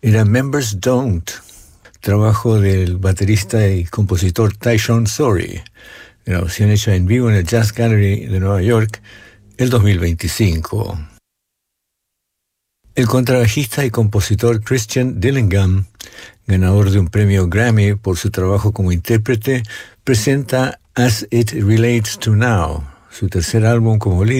era Members Don't, trabajo del baterista y compositor Tyshawn Sorey, grabación hecha en vivo en el Jazz Gallery de Nueva York el 2025. El contrabajista y compositor Christian Dillingham, ganador de un premio Grammy por su trabajo como intérprete, presenta As It Relates to Now, su tercer álbum como líder.